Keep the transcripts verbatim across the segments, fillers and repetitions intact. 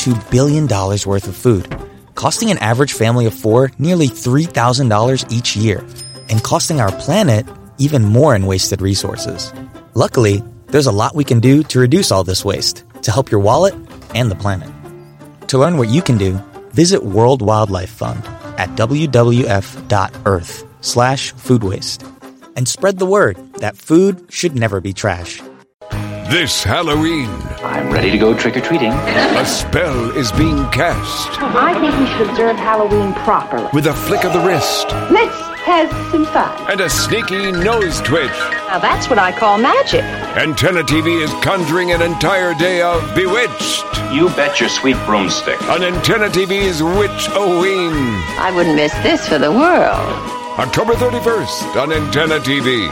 two billion dollars worth of food, costing an average family of four nearly three thousand dollars each year, and costing our planet even more in wasted resources. Luckily, there's a lot we can do to reduce all this waste, to help your wallet and the planet. To learn what you can do, visit World Wildlife Fund at w w f dot earth slash food waste. And spread the word that food should never be trash. This Halloween, I'm ready to go trick-or-treating. A spell is being cast. I think we should observe Halloween properly. With a flick of the wrist. Let's have some fun. And a sneaky nose twitch. Now that's what I call magic. Antenna T V is conjuring an entire day of Bewitched. You bet your sweet broomstick. On Antenna T V's Witch-O-Ween. I wouldn't miss this for the world. October thirty-first on Antenna T V.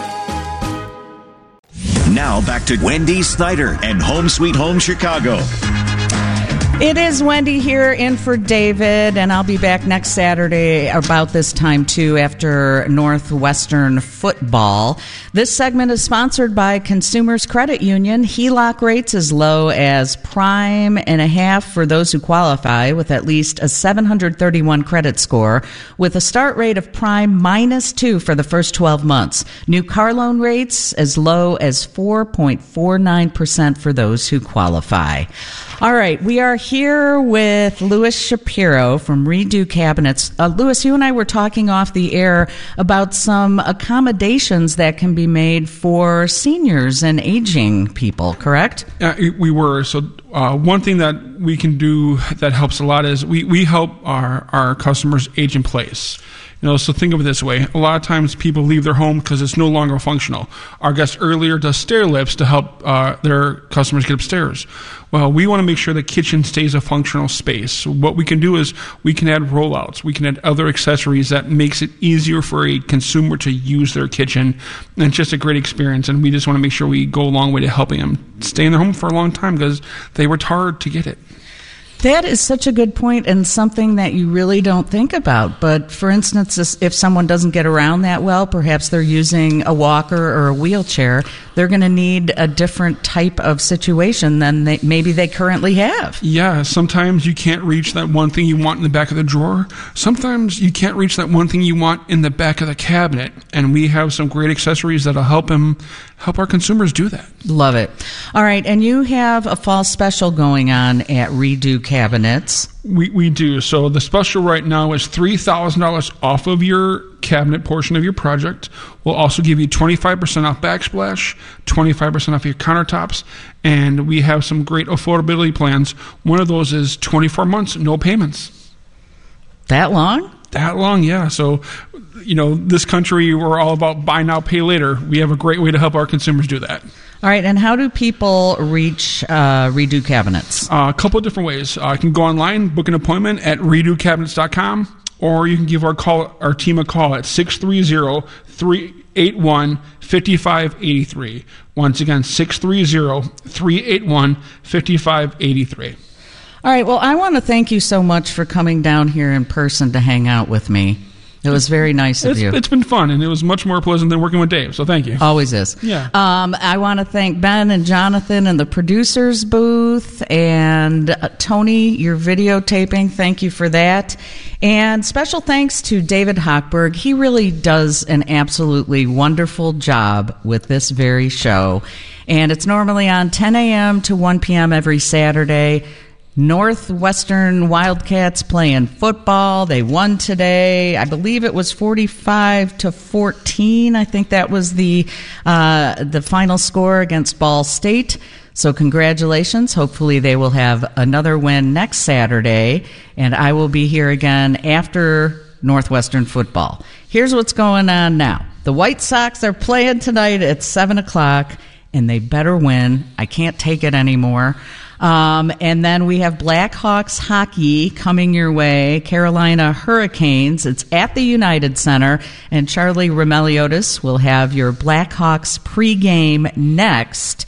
Now back to Wendy Snyder and Home Sweet Home Chicago. It is Wendy here in for David, and I'll be back next Saturday about this time, too, after Northwestern football. This segment is sponsored by Consumers Credit Union. H E L O C rates as low as prime and a half for those who qualify with at least a seven hundred thirty-one credit score, with a start rate of prime minus two for the first twelve months. New car loan rates as low as four point four nine percent for those who qualify. All right, we are here with Louis Shapiro from Redo Cabinets. Uh, Louis, you and I were talking off the air about some accommodations that can be made for seniors and aging people, correct? Uh, we were. So uh, one thing that we can do that helps a lot is we, we help our, our customers age in place. You know, so think of it this way. A lot of times people leave their home because it's no longer functional. Our guest earlier does stair lifts to help uh, their customers get upstairs. Well, we want to make sure the kitchen stays a functional space. So what we can do is we can add rollouts. We can add other accessories that makes it easier for a consumer to use their kitchen. And it's just a great experience. And we just want to make sure we go a long way to helping them stay in their home for a long time because they worked hard to get it. That is such a good point and something that you really don't think about. But for instance, if someone doesn't get around that well, perhaps they're using a walker or a wheelchair, they're going to need a different type of situation than they, maybe they currently have. Yeah, sometimes you can't reach that one thing you want in the back of the drawer. Sometimes you can't reach that one thing you want in the back of the cabinet. And we have some great accessories that'll help them, help our consumers do that. Love it. All right, and you have a fall special going on at Redo Cabinets. We we do. So the special right now is three thousand dollars off of your cabinet portion of your project. We'll also give you twenty-five percent off backsplash, twenty-five percent off your countertops, and we have some great affordability plans. One of those is twenty-four months, no payments. That long? That long, yeah. So, you know, this country, we're all about buy now, pay later. We have a great way to help our consumers do that. All right, and how do people reach uh, Redo Cabinets? Uh, a couple of different ways. Uh, you can go online, book an appointment at redo cabinets dot com, or you can give our call, our team a call at six three zero, three eight one, five five eight three. Once again, six three zero, three eight one, five five eight three. All right, well, I want to thank you so much for coming down here in person to hang out with me. It was very nice of it's, you. It's been fun, and it was much more pleasant than working with Dave, so thank you. Always is. Yeah. Um, I want to thank Ben and Jonathan in the producer's booth, and uh, Tony, your videotaping. Thank you for that. And special thanks to David Hochberg. He really does an absolutely wonderful job with this very show. And it's normally on ten a.m. to one p.m. every Saturday. Northwestern Wildcats playing football. They won today. I believe it was forty-five to fourteen. I think that was the uh, the final score against Ball State. So congratulations. Hopefully they will have another win next Saturday, and I will be here again after Northwestern football. Here's what's going on now. The White Sox are playing tonight at seven o'clock, and they better win. I can't take it anymore. Um, and then we have Blackhawks hockey coming your way, Carolina Hurricanes. It's at the United Center, and Charlie Remeliotis will have your Blackhawks pregame next.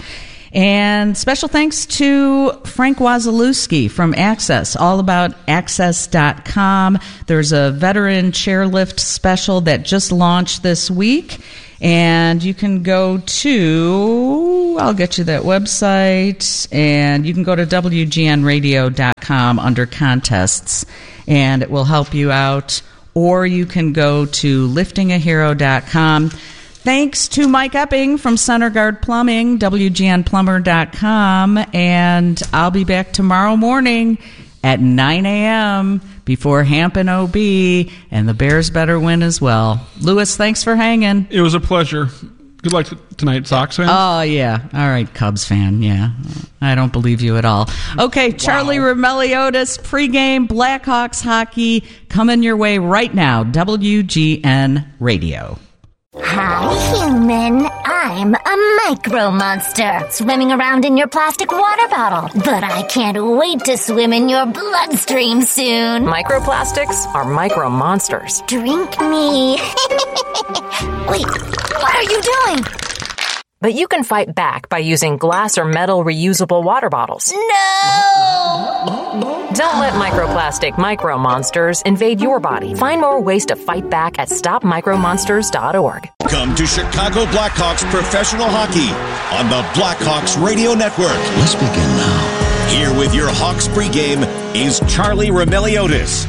And special thanks to Frank Wazalewski from Access, all about access dot com. There's a veteran chairlift special that just launched this week. And you can go to, I'll get you that website, and you can go to W G N radio dot com under contests, and it will help you out. Or you can go to lifting a hero dot com. Thanks to Mike Epping from Center Guard Plumbing, W G N plumber dot com, and I'll be back tomorrow morning at nine a.m. before Hampton O B, and the Bears better win as well. Lewis, thanks for hanging. It was a pleasure. Good luck tonight, Sox fan. Oh, yeah. All right, Cubs fan, yeah. I don't believe you at all. Okay, Charlie wow. Roumeliotis, pregame Blackhawks hockey coming your way right now. W G N Radio. Hi, human. I'm a micro monster swimming around in your plastic water bottle. But I can't wait to swim in your bloodstream soon. Microplastics are micro monsters. Drink me. Wait, what are you doing? But you can fight back by using glass or metal reusable water bottles. No! Don't let microplastic micro monsters invade your body. Find more ways to fight back at stop micro monsters dot org. Come to Chicago Blackhawks professional hockey on the Blackhawks Radio Network. Let's begin now. Here with your Hawks pregame is Charlie Roumeliotis.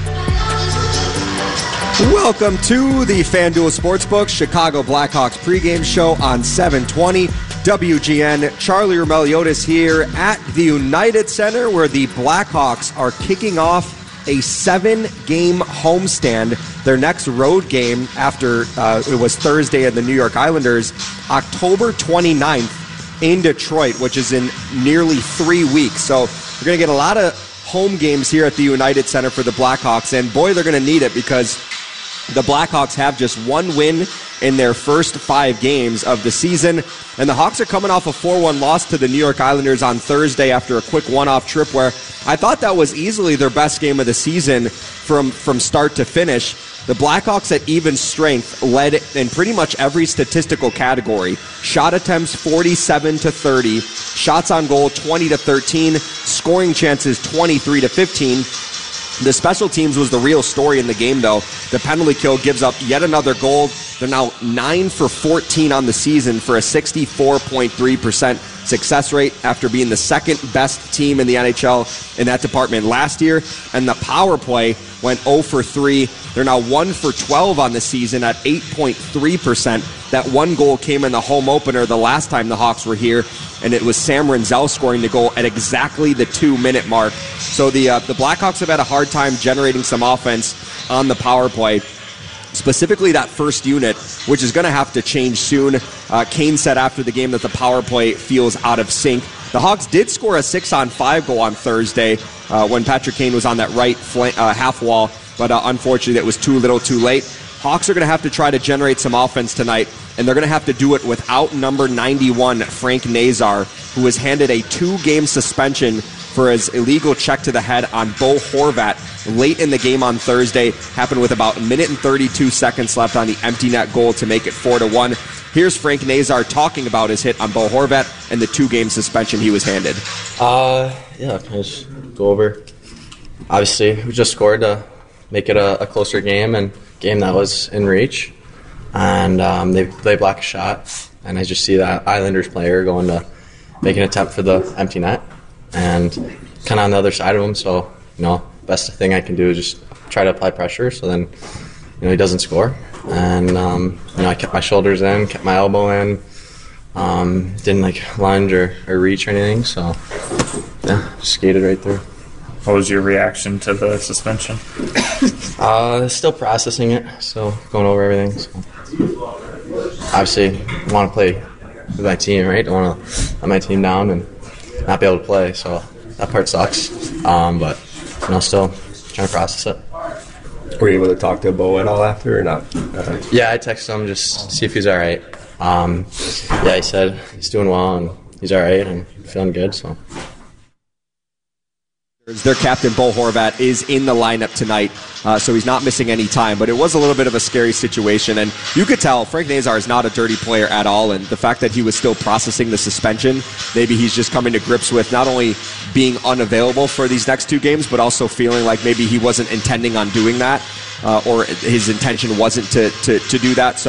Welcome to the FanDuel Sportsbook Chicago Blackhawks pregame show on seven twenty W G N. Charlie Roumeliotis here at the United Center, where the Blackhawks are kicking off a seven-game homestand. Their next road game after uh, it was Thursday at the New York Islanders, October twenty-ninth in Detroit, which is in nearly three weeks. So we're going to get a lot of home games here at the United Center for the Blackhawks, and boy, they're going to need it because the Blackhawks have just one win in their first five games of the season, and the Hawks are coming off a four one loss to the New York Islanders on Thursday after a quick one-off trip where I thought that was easily their best game of the season from, from start to finish. The Blackhawks at even strength led in pretty much every statistical category. Shot attempts forty-seven to thirty, shots on goal twenty to thirteen, scoring chances twenty-three to fifteen. The special teams was the real story in the game, though. The penalty kill gives up yet another goal. They're now nine for fourteen on the season for a sixty-four point three percent success rate after being the second best team in the N H L in that department last year. And the power play went zero for three. They're now one for twelve on the season at eight point three percent. That one goal came in the home opener the last time the Hawks were here, and it was Sam Renzel scoring the goal at exactly the two-minute mark. So the uh, the Blackhawks have had a hard time generating some offense on the power play, specifically that first unit, which is going to have to change soon. Uh, Kane said after the game that the power play feels out of sync. The Hawks did score a six-on-five goal on Thursday uh, when Patrick Kane was on that right flank, uh, half wall, but uh, unfortunately it was too little too late. Hawks are going to have to try to generate some offense tonight, and they're going to have to do it without number ninety-one, Frank Nazar, who was handed a two-game suspension for his illegal check to the head on Bo Horvat late in the game on Thursday. Happened with about a minute and thirty-two seconds left on the empty net goal to make it four to one. Here's Frank Nazar talking about his hit on Bo Horvat and the two-game suspension he was handed. Uh, yeah, can I just go over? Obviously, we just scored to make it a, a closer game and game that was in reach. And um, they they block a shot, and I just see that Islanders player going to make an attempt for the empty net, and kind of on the other side of him. So, you know, best thing I can do is just try to apply pressure so then, you know, he doesn't score. And, um, you know, I kept my shoulders in, kept my elbow in, um, didn't, like, lunge or, or reach or anything. So, yeah, just skated right through. What was your reaction to the suspension? Uh, still processing it, still going over everything. So. Obviously, I want to play with my team, right? I want to let my team down and not be able to play, so that part sucks. Um, but, you know, still trying to process it. Were you able to talk to Bo at all after or not? Uh, yeah, I texted him just to see if he's all right. Um, yeah, he said he's doing well and he's all right and feeling good, so. Their captain, Bo Horvat, is in the lineup tonight, uh, so he's not missing any time. But it was a little bit of a scary situation, and you could tell Frank Nazar is not a dirty player at all, and the fact that he was still processing the suspension, maybe he's just coming to grips with not only being unavailable for these next two games, but also feeling like maybe he wasn't intending on doing that, uh, or his intention wasn't to, to, to do that. So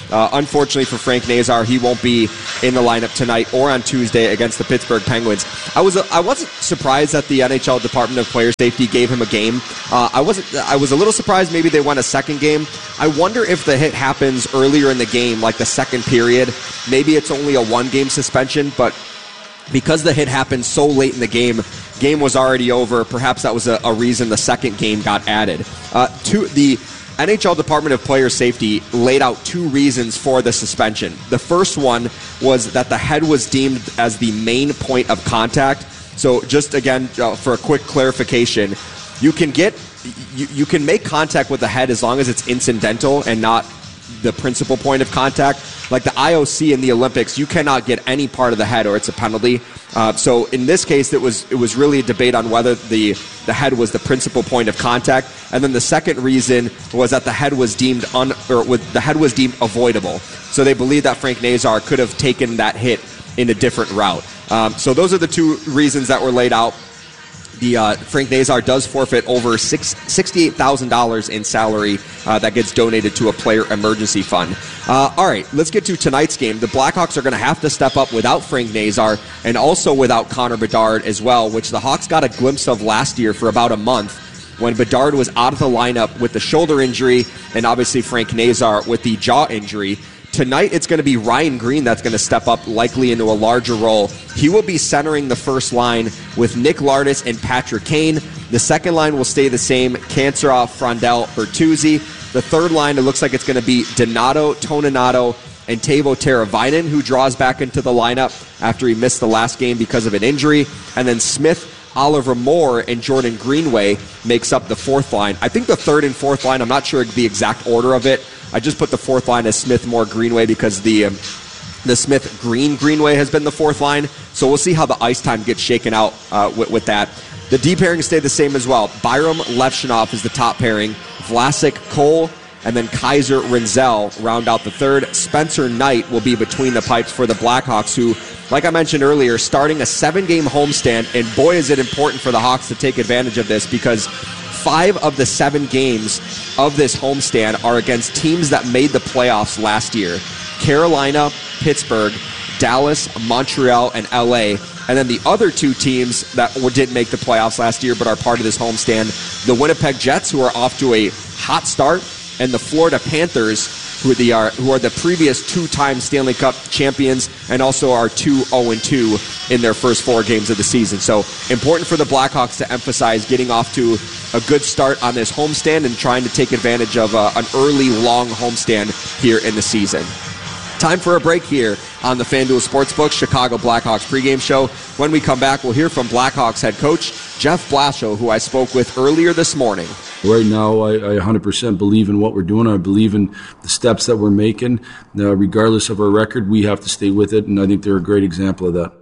uh, unfortunately for Frank Nazar, he won't be in the lineup tonight or on Tuesday against the Pittsburgh Penguins. I was I wasn't surprised that the N H L Department of Player Safety gave him a game. Uh, I wasn't. I was a little surprised maybe they won a second game. I wonder if the hit happens earlier in the game, like the second period. Maybe it's only a one-game suspension, but because the hit happened so late in the game, game was already over. Perhaps that was a, a reason the second game got added. Uh, to the N H L Department of Player Safety laid out two reasons for the suspension. The first one was that the head was deemed as the main point of contact. So just again, uh, for a quick clarification, you can get you, you can make contact with the head as long as it's incidental and not the principal point of contact. Like the I O C in the Olympics, you cannot get any part of the head or it's a penalty. Uh, so in this case, it was it was really a debate on whether the, the head was the principal point of contact. And then the second reason was that the head was deemed un, or with, the head was deemed avoidable. So they believe that Frank Nazar could have taken that hit in a different route. Um, so those are the two reasons that were laid out. The uh, Frank Nazar does forfeit over six, sixty-eight thousand dollars in salary uh, that gets donated to a player emergency fund. Uh, all right, let's get to tonight's game. The Blackhawks are going to have to step up without Frank Nazar and also without Connor Bedard as well, which the Hawks got a glimpse of last year for about a month when Bedard was out of the lineup with the shoulder injury and obviously Frank Nazar with the jaw injury. Tonight, it's going to be Ryan Green that's going to step up likely into a larger role. He will be centering the first line with Nick Lardis and Patrick Kane. The second line will stay the same, Kanserov, Frondell, Bertuzzi. The third line, it looks like it's going to be Donato, Toninato, and Teuvo Teravainen, who draws back into the lineup after he missed the last game because of an injury. And then Smith, Oliver Moore, and Jordan Greenway makes up the fourth line. I think the third and fourth line, I'm not sure the exact order of it. I just put the fourth line as Smith, Moore, Greenway because the um, the Smith, Green, Greenway has been the fourth line. So we'll see how the ice time gets shaken out uh, with, with that. The D pairing stayed the same as well. Byram Levshunov is the top pairing. Vlasic, Cole, and then Kaiser, Renzel round out the third. Spencer Knight will be between the pipes for the Blackhawks, who, like I mentioned earlier, starting a seven-game homestand, and boy is it important for the Hawks to take advantage of this because five of the seven games of this homestand are against teams that made the playoffs last year. Carolina, Pittsburgh, Dallas, Montreal, and L A. And then the other two teams that didn't make the playoffs last year but are part of this homestand, the Winnipeg Jets, who are off to a hot start, and the Florida Panthers, who are the, are, who are the previous two-time Stanley Cup champions and also are two oh and two in their first four games of the season. So important for the Blackhawks to emphasize getting off to a good start on this homestand and trying to take advantage of uh, an early, long homestand here in the season. Time for a break here on the FanDuel Sportsbook Chicago Blackhawks pregame show. When we come back, we'll hear from Blackhawks head coach Jeff Blashill, who I spoke with earlier this morning. Right now, I, I one hundred percent believe in what we're doing. I believe in the steps that we're making. Uh, regardless of our record, we have to stay with it, and I think they're a great example of that.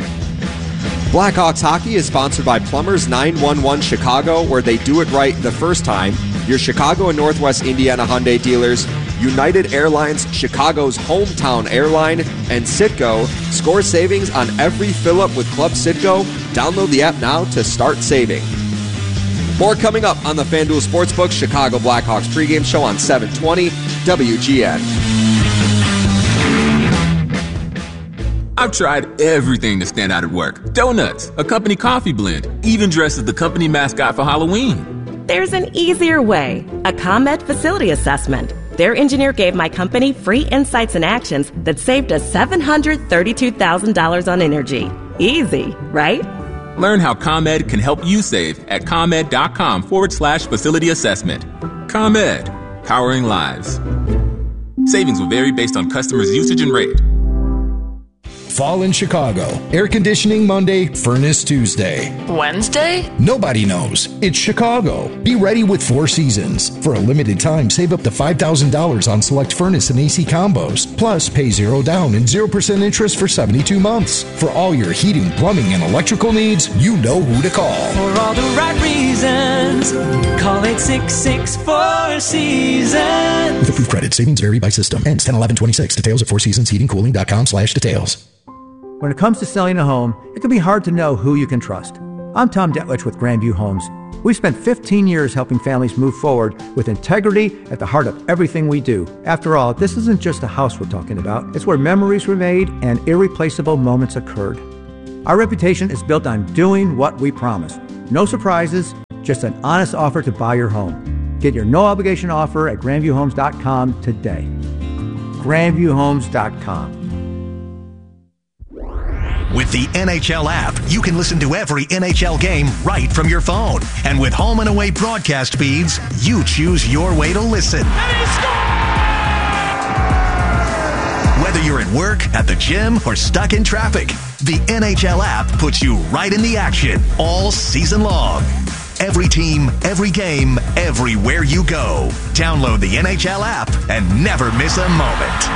Blackhawks hockey is sponsored by Plumbers nine one one Chicago, where they do it right the first time. Your Chicago and Northwest Indiana Hyundai dealers, United Airlines, Chicago's hometown airline, and Citgo. Score savings on every fill-up with Club Citgo. Download the app now to start saving. More coming up on the FanDuel Sportsbook Chicago Blackhawks pregame show on seven twenty W G N. I've tried everything to stand out at work. Donuts, a company coffee blend, even dressed as the company mascot for Halloween. There's an easier way, a ComEd facility assessment. Their engineer gave my company free insights and actions that saved us seven hundred thirty-two thousand dollars on energy. Easy, right? Learn how ComEd can help you save at ComEd.com forward slash facility assessment. ComEd, powering lives. Savings will vary based on customers' usage and rate. Fall in Chicago. Air conditioning Monday, furnace Tuesday. Wednesday? Nobody knows. It's Chicago. Be ready with Four Seasons. For a limited time, save up to five thousand dollars on select furnace and A C combos. Plus, pay zero down and zero percent interest for seventy-two months. For all your heating, plumbing, and electrical needs, you know who to call. For all the right reasons, call eight six six, four seasons. With approved credit, savings vary by system. Ends ten eleven twenty-six. Details at four seasons heating cooling dot com slash details. When it comes to selling a home, it can be hard to know who you can trust. I'm Tom Detwich with Grandview Homes. We've spent fifteen years helping families move forward with integrity at the heart of everything we do. After all, this isn't just a house we're talking about. It's where memories were made and irreplaceable moments occurred. Our reputation is built on doing what we promise. No surprises, just an honest offer to buy your home. Get your no-obligation offer at grandview homes dot com today. grandview homes dot com. With the N H L app, you can listen to every N H L game right from your phone. And with home and away broadcast feeds, you choose your way to listen. Whether you're at work, at the gym, or stuck in traffic, the N H L app puts you right in the action all season long. Every team, every game, everywhere you go. Download the N H L app and never miss a moment.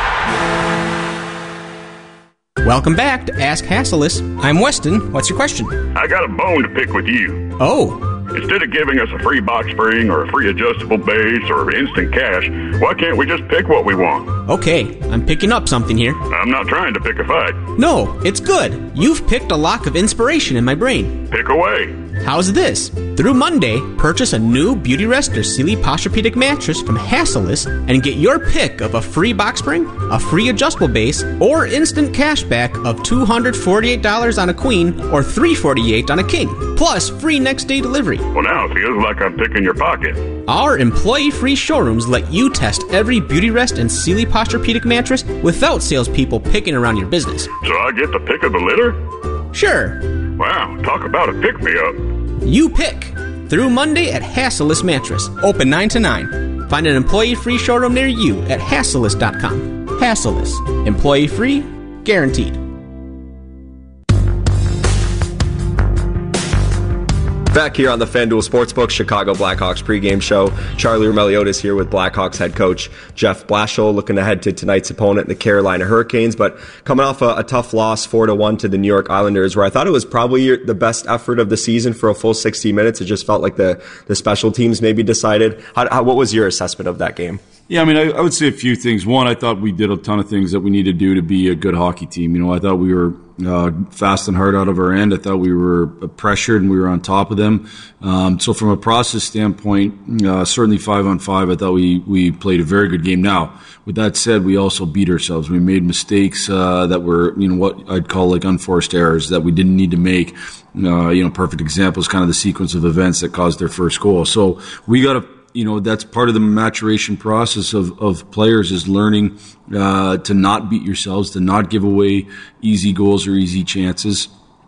Welcome back to Ask Hassleus. I'm Weston. What's your question? I got a bone to pick with you. Oh. Instead of giving us a free box spring or a free adjustable base or instant cash, why can't we just pick what we want? Okay, I'm picking up something here. I'm not trying to pick a fight. No, it's good. You've picked a lock of inspiration in my brain. Pick away. How's this? Through Monday, purchase a new Beautyrest or Sealy Posturepedic mattress from Hassleus and get your pick of a free box spring, a free adjustable base, or instant cash back of two hundred forty-eight dollars on a queen or three hundred forty-eight dollars on a king, plus free next day delivery. Well, now it feels like I'm picking your pocket. Our employee-free showrooms let you test every Beautyrest and Sealy Posturepedic mattress without salespeople picking around your business. So I get the pick of the litter? Sure. Wow, talk about a pick-me-up. You pick. Through Monday at Hassleus Mattress. Open nine to nine. Find an employee-free showroom near you at hassleus dot com. Hassleus. Employee-free. Guaranteed. Back here on the FanDuel Sportsbook Chicago Blackhawks pregame show, Charlie Roumeliotis here with Blackhawks head coach Jeff Blashill, looking ahead to tonight's opponent, the Carolina Hurricanes, but coming off a, a tough loss, four to one to the New York Islanders, where I thought it was probably the best effort of the season for a full sixty minutes. It just felt like the, the special teams maybe decided. How, how, what was your assessment of that game? Yeah, I mean, I, I would say a few things. One, I thought we did a ton of things that we need to do to be a good hockey team. You know, I thought we were uh, fast and hard out of our end. I thought we were pressured and we were on top of them. Um, so from a process standpoint, uh, certainly five on five, I thought we, we played a very good game. Now, with that said, we also beat ourselves. We made mistakes uh, that were, you know, what I'd call like unforced errors that we didn't need to make. Uh, you know, perfect example is kind of the sequence of events that caused their first goal. So we got to, you know, that's part of the maturation process of, of players is learning uh, to not beat yourselves, to not give away easy goals or easy chances.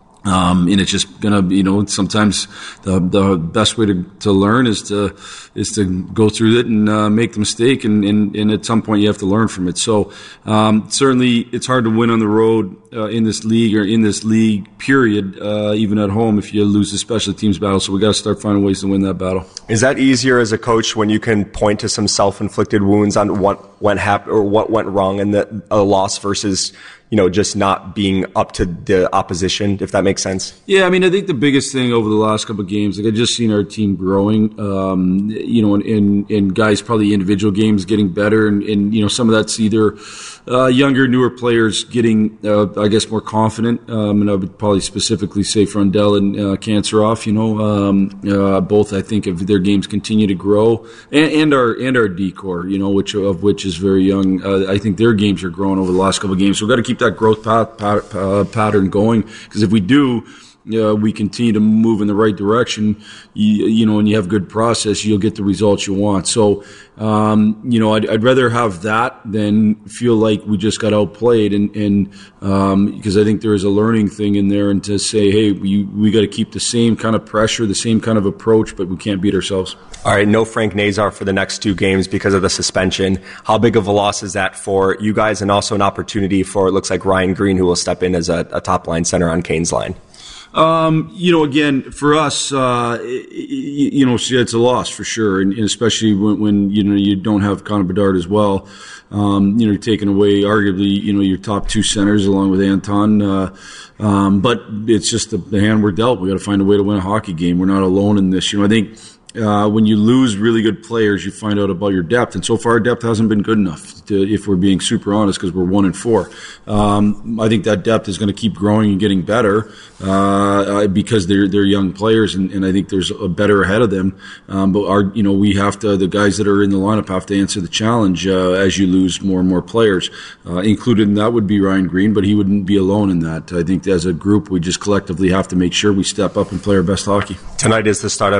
Um, and it's just gonna, you know, sometimes the the best way to, to learn is to is to go through it and uh, make the mistake, and, and, and at some point you have to learn from it. So um, certainly it's hard to win on the road uh, in this league or in this league period, uh, even at home if you lose the special teams battle. So we got to start finding ways to win that battle. Is that easier as a coach when you can point to some self-inflicted wounds on what went hap- or what went wrong in the a loss versus, you know, just not being up to the opposition, if that makes sense? Yeah, I mean, I think the biggest thing over the last couple of games, like I just seen our team growing, um, you know, and, and guys probably individual games getting better, and, and you know, some of that's either uh, younger, newer players getting, uh, I guess, more confident, um, and I would probably specifically say Frondell and uh, Kanserov, you know, um, uh, both I think if their games continue to grow, and, and our and our D-core, you know, which of which is very young. Uh, I think their games are growing over the last couple of games, so we've got to keep that growth pat, pat, uh, pattern going, because if we do, uh, we continue to move in the right direction, you, you know, and you have good process, you'll get the results you want. So, um, you know, I'd, I'd rather have that than feel like we just got outplayed, and, and um, because I think there is a learning thing in there, and to say, hey, we, we got to keep the same kind of pressure, the same kind of approach, but we can't beat ourselves. All right, no Frank Nazar for the next two games because of the suspension. How big of a loss is that for you guys, and also an opportunity for, it looks like, Ryan Green, who will step in as a, a top-line center on Kane's line? Um, you know, again, for us, uh, you know, it's a loss for sure, and, and especially when, when, you know, you don't have Connor Bedard as well. Um, you know, you're taking away arguably, you know, your top two centers along with Anton. Uh, um, but it's just the, the hand we're dealt. We got to find a way to win a hockey game. We're not alone in this. You know, I think uh, when you lose really good players, you find out about your depth. And so far, our depth hasn't been good enough, to, if we're being super honest, because we're one and four. Um, I think that depth is going to keep growing and getting better uh, because they're they're young players, and, and I think there's a better ahead of them. Um, but our, you know, we have to, the guys that are in the lineup have to answer the challenge uh, as you lose more and more players. Uh, included in that would be Ryan Green, but he wouldn't be alone in that. I think as a group, we just collectively have to make sure we step up and play our best hockey. Tonight is the start of